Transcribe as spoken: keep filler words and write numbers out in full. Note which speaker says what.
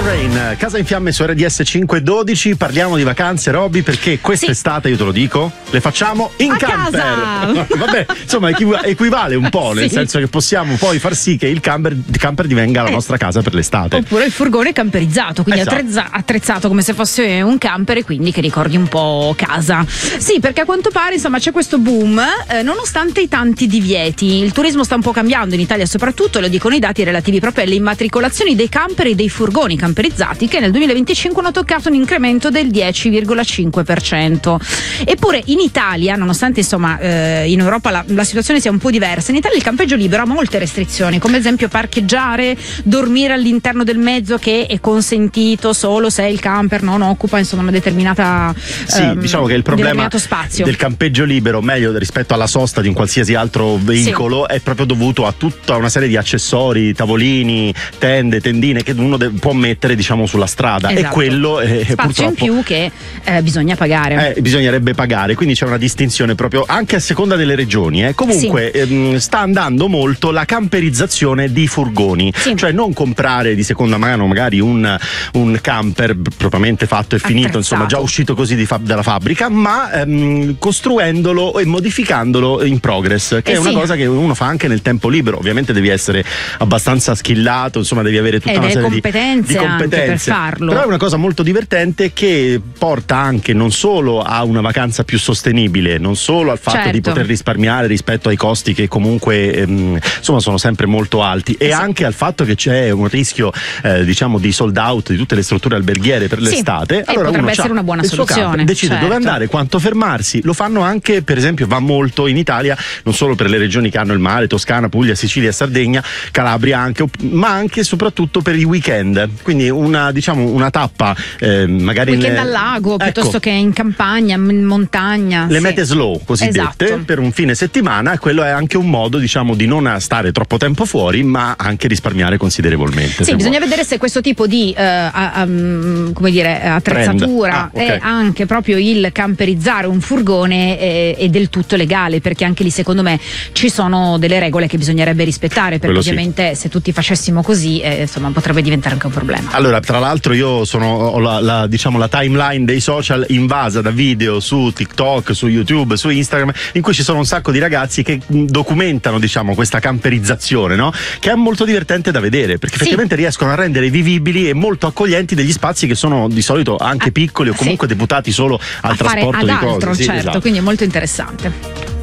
Speaker 1: Rain, Casa in Fiamme su R D S cinquecentododici. Parliamo di vacanze, Robby, perché quest'estate, sì, io te lo dico, le facciamo in
Speaker 2: a
Speaker 1: camper.
Speaker 2: Casa.
Speaker 1: Vabbè, insomma, equivale un po', nel sì. senso che possiamo poi far sì che il camper, il camper divenga la eh. nostra casa per l'estate.
Speaker 2: Oppure il furgone camperizzato, quindi esatto. attrezza, attrezzato come se fosse un camper e quindi che ricordi un po' casa. Sì, perché a quanto pare, insomma, c'è questo boom, eh, nonostante i tanti divieti. Il turismo sta un po' cambiando in Italia, soprattutto, lo dicono i dati relativi proprio alle immatricolazioni dei camper e dei furgoni camperizzati, che nel duemilaventicinque hanno toccato un incremento del dieci virgola cinque per cento. Eppure in Italia, nonostante insomma eh, in Europa la, la situazione sia un po' diversa, in Italia il campeggio libero ha molte restrizioni, come ad esempio parcheggiare, dormire all'interno del mezzo, che è consentito solo se il camper non occupa insomma una determinata
Speaker 1: sì, ehm, diciamo che il problema
Speaker 2: spazio.
Speaker 1: Del campeggio libero, meglio rispetto alla sosta di un qualsiasi altro veicolo, sì. è proprio dovuto a tutta una serie di accessori, tavolini, tende, tendine che uno de- può mettere diciamo sulla strada, esatto. e quello è
Speaker 2: spazio
Speaker 1: purtroppo
Speaker 2: in più che eh, bisogna pagare,
Speaker 1: eh, bisognerebbe pagare, quindi c'è una distinzione proprio anche a seconda delle regioni, eh. comunque sì. ehm, sta andando molto la camperizzazione di furgoni, sì. cioè non comprare di seconda mano magari un, un camper propriamente fatto e finito, attrezzato. Insomma già uscito così di fa- dalla fabbrica, ma ehm, costruendolo e modificandolo in progress, che eh è una sì. cosa che uno fa anche nel tempo libero. Ovviamente devi essere abbastanza skillato, insomma devi avere tutta
Speaker 2: Ed
Speaker 1: una serie
Speaker 2: competenze
Speaker 1: di, di competenze
Speaker 2: per farlo.
Speaker 1: Però è una cosa molto divertente che porta anche non solo a una vacanza più sostenibile, non solo al fatto
Speaker 2: certo.
Speaker 1: di poter risparmiare rispetto ai costi che comunque ehm, insomma sono sempre molto alti, e sì. anche al fatto che c'è un rischio eh, diciamo di sold out di tutte le strutture alberghiere per l'estate.
Speaker 2: Sì.
Speaker 1: Allora
Speaker 2: potrebbe
Speaker 1: uno
Speaker 2: essere una buona
Speaker 1: il suo
Speaker 2: soluzione,
Speaker 1: camper, decide
Speaker 2: certo.
Speaker 1: dove andare, quanto fermarsi. Lo fanno anche, per esempio, va molto in Italia, non solo per le regioni che hanno il mare, Toscana, Puglia, Sicilia, Sardegna, Calabria anche, ma anche e soprattutto per i weekend, quindi una diciamo una tappa eh, magari
Speaker 2: weekend
Speaker 1: in,
Speaker 2: al lago,
Speaker 1: ecco,
Speaker 2: piuttosto che in campagna, in montagna,
Speaker 1: le
Speaker 2: sì.
Speaker 1: mete slow cosiddette, esatto. per un fine settimana, e quello è anche un modo diciamo di non stare troppo tempo fuori, ma anche risparmiare considerevolmente.
Speaker 2: Sì, bisogna
Speaker 1: vuoi.
Speaker 2: vedere se questo tipo di uh, um, come dire attrezzatura
Speaker 1: ah, okay.
Speaker 2: e anche proprio il camperizzare un furgone è, è del tutto legale, perché anche lì secondo me ci sono delle regole che bisognerebbe rispettare, perché quello ovviamente sì. se tutti facessimo così eh, insomma potrebbe diventare anche un problema.
Speaker 1: Allora, tra l'altro io sono ho la, la diciamo la timeline dei social invasa da video su TikTok, su YouTube, su Instagram, in cui ci sono un sacco di ragazzi che documentano diciamo questa camperizzazione, no? Che è molto divertente da vedere, perché sì. effettivamente riescono a rendere vivibili e molto accoglienti degli spazi che sono di solito anche piccoli o comunque sì. deputati solo al
Speaker 2: a
Speaker 1: trasporto
Speaker 2: fare ad
Speaker 1: di
Speaker 2: altro,
Speaker 1: cose. Sì,
Speaker 2: certo,
Speaker 1: esatto.
Speaker 2: quindi è molto interessante.